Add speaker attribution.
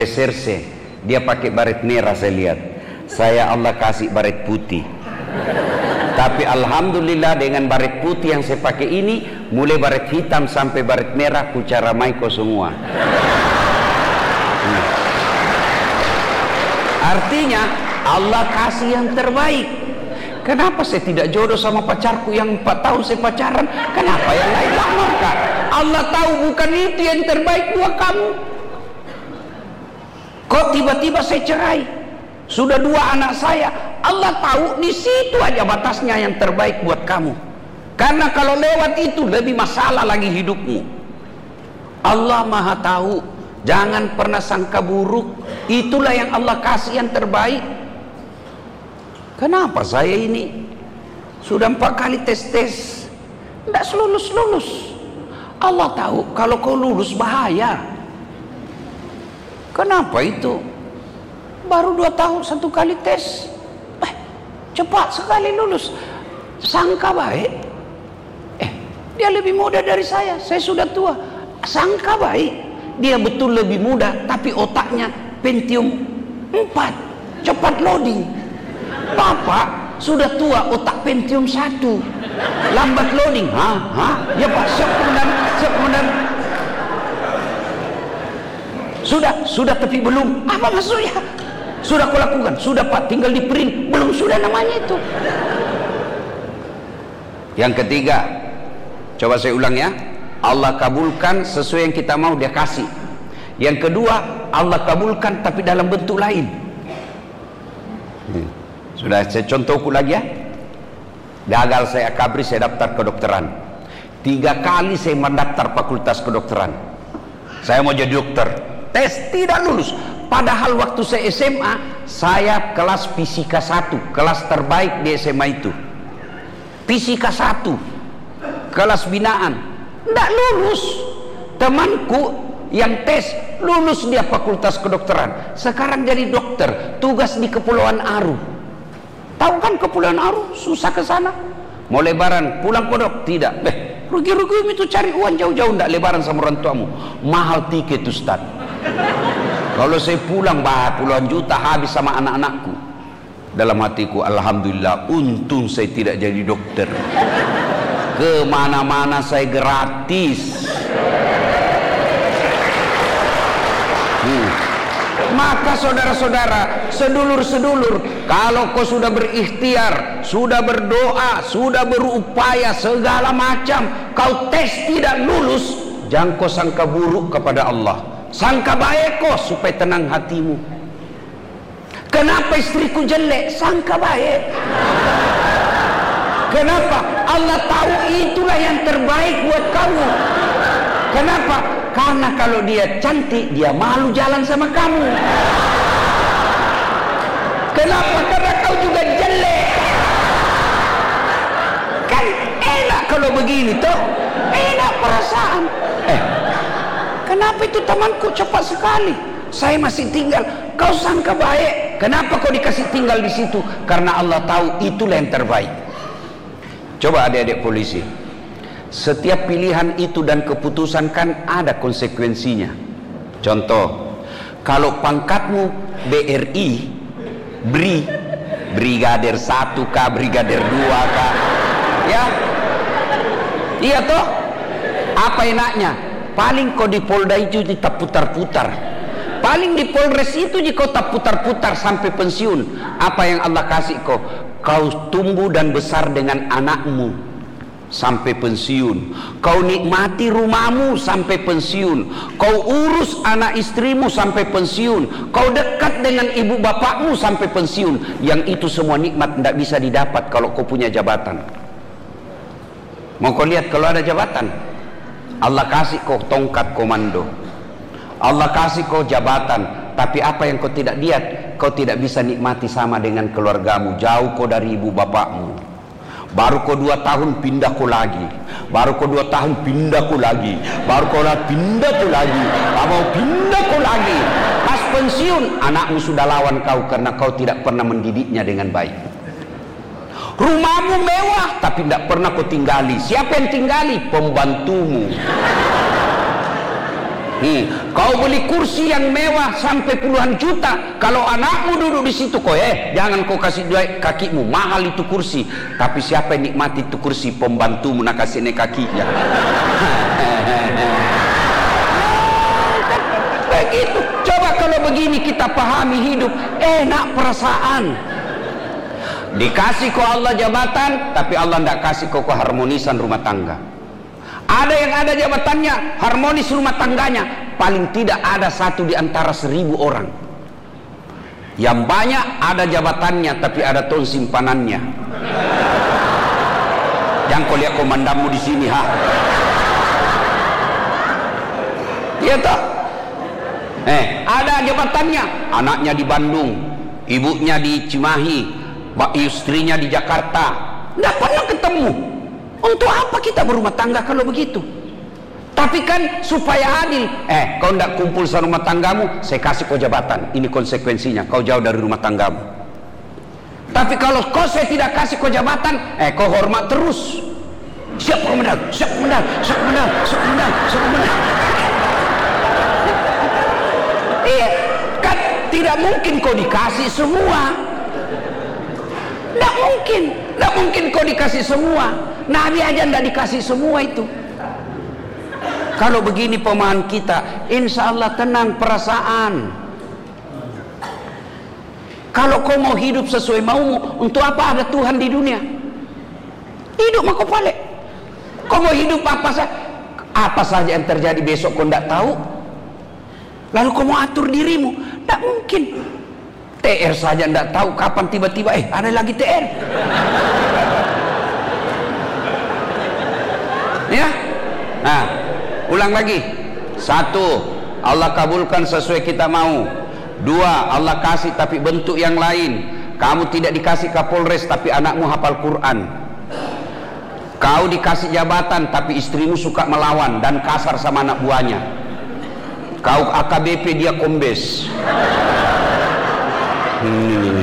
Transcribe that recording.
Speaker 1: Serse, dia pakai baret merah saya lihat. Saya Allah kasih baret putih. Tapi alhamdulillah dengan baret putih yang saya pakai ini, mulai baret hitam sampai baret merah kucara maiko semua. Artinya Allah kasih yang terbaik. Kenapa saya tidak jodoh sama pacarku yang 4 tahun saya pacaran? Kenapa yang lain lama, Kak? Allah tahu bukan itu yang terbaik buat kamu. Kok tiba-tiba saya cerai? Sudah 2 anak saya. Allah tahu di situ aja batasnya yang terbaik buat kamu. Karena kalau lewat itu lebih masalah lagi hidupmu. Allah Maha tahu. Jangan pernah sangka buruk. Itulah yang Allah kasih yang terbaik. Kenapa saya ini sudah 4 kali tes tidak lulus. Allah tahu kalau kau lulus bahaya. Kenapa itu? Baru 2 tahun 1 kali tes, cepat sekali lulus. Sangka baik, dia lebih muda dari saya sudah tua. Sangka baik, dia betul lebih muda, tapi otaknya Pentium 4, cepat loading. Bapak sudah tua, otak Pentium 1, lambat loading. Ya Pak, siap kemudian. Sudah tapi belum. Apa maksudnya? Sudah kau lakukan? Sudah Pak, tinggal di print. Belum, sudah namanya itu. Yang ketiga, coba saya ulang ya. Allah kabulkan sesuai yang kita mau, dia kasih. Yang kedua, Allah kabulkan tapi dalam bentuk lain. Sudah saya contohku lagi ya. Gagal saya kabri, saya daftar kedokteran. 3 kali saya mendaftar fakultas kedokteran. Saya mau jadi dokter. Tes tidak lulus. Padahal waktu saya SMA, saya kelas fisika 1, kelas terbaik di SMA itu. Fisika 1, kelas binaan. Tidak lulus. Temanku yang tes lulus, dia fakultas kedokteran. Sekarang jadi dokter, tugas di Kepulauan Aru. Tahu kan Kepulauan Aru? Susah ke sana. Mau lebaran, pulang kodok? Tidak. Rugi-rugi itu cari uang jauh-jauh, tidak lebaran sama orang tuamu. Mahal tiket Ustaz. Kalau saya pulang puluhan juta habis sama anak-anakku. Dalam hatiku, alhamdulillah, untung saya tidak jadi dokter. Kemana-mana saya gratis. Maka saudara-saudara, sedulur-sedulur, kalau kau sudah berikhtiar, sudah berdoa, sudah berupaya segala macam, kau tes tidak lulus, jangan kau sangka buruk kepada Allah. Sangka baik kau supaya tenang hatimu. Kenapa istriku jelek? Sangka baik. Kenapa? Allah tahu itulah yang terbaik buat kamu. Kenapa? Karena kalau dia cantik, dia malu jalan sama kamu. Kenapa? Karena kau juga jelek. Kan enak kalau begini toh, enak perasaan. Kenapa itu temanku cepat sekali? Saya masih tinggal. Kau sangka baik. Kenapa kau dikasih tinggal di situ? Karena Allah tahu itulah yang terbaik. Coba adik-adik polisi, setiap pilihan itu dan keputusan kan ada konsekuensinya. Contoh, kalau pangkatmu BRI, Brigadir 1 kah, Brigadir 2 kah, ya, iya toh. Apa enaknya? Paling kau di Polda itu kita putar-putar. Paling di Polres itu kau tak putar-putar sampai pensiun. Apa yang Allah kasih kau? Kau tumbuh dan besar dengan anakmu sampai pensiun. Kau nikmati rumahmu sampai pensiun. Kau urus anak istrimu sampai pensiun. Kau dekat dengan ibu bapakmu sampai pensiun. Yang itu semua nikmat tidak bisa didapat kalau kau punya jabatan. Mau kau lihat kalau ada jabatan? Allah kasih kau tongkat komando, Allah kasih kau jabatan, tapi apa yang kau tidak lihat, kau tidak bisa nikmati sama dengan keluargamu. Jauh kau dari ibu bapakmu. Baru kau 2 tahun pindah kau lagi. Baru kau 2 tahun pindah kau lagi. Baru kau pindah kau lagi. Mau pindah kau lagi. Pas pensiun, anakmu sudah lawan kau karena kau tidak pernah mendidiknya dengan baik. Rumahmu mewah tapi tidak pernah kau tinggali. Siapa yang tinggali? Pembantumu. Kau beli kursi yang mewah sampai puluhan juta, kalau anakmu duduk di situ, kau jangan kau kasih duit kakimu, mahal itu kursi. Tapi siapa yang nikmati itu kursi? Pembantumu nak kasih naik kakinya. Begitu. Coba kalau begini kita pahami hidup, enak perasaan. Dikasih kau Allah jabatan, tapi Allah tidak kasih kau keharmonisan rumah tangga. Ada yang ada jabatannya, harmonis rumah tangganya, paling tidak ada satu di antara 1000 orang. Yang banyak ada jabatannya, tapi ada ton simpanannya. Jangan kau lihat komandanmu di sini, ha? Iya toh? Ada jabatannya, anaknya di Bandung, ibunya di Cimahi, istrinya di Jakarta, tidak pernah ketemu. Untuk apa kita berumah tangga kalau begitu? Tapi kan supaya adil, kau tidak kumpul sama rumah tanggamu, saya kasih kau jabatan. Ini konsekuensinya, kau jauh dari rumah tanggamu. Tapi kalau kau saya tidak kasih kau jabatan, kau hormat terus. Siap komandan, siap komandan, siap komandan, siap komandan, siap komandan. Kan tidak mungkin kau dikasih semua. Tidak mungkin, tidak mungkin kau dikasih semua. Nabi aja tidak dikasih semua itu. Kalau begini pemahaman kita, insya Allah tenang perasaan. Kalau kau mau hidup sesuai maumu, untuk apa ada Tuhan di dunia? Hidup mah kau balik. Kau mau hidup apa saja yang terjadi besok kau tidak tahu. Lalu kau mau atur dirimu, tidak mungkin. TR saja tidak tahu kapan tiba-tiba ada lagi TR. Ya, nah, ulang lagi. 1, Allah kabulkan sesuai kita mau. 2, Allah kasih tapi bentuk yang lain. Kamu tidak dikasih Kapolres tapi anakmu hafal Quran. Kau dikasih jabatan tapi istrimu suka melawan dan kasar sama anak buahnya. Kau AKBP, dia kombes.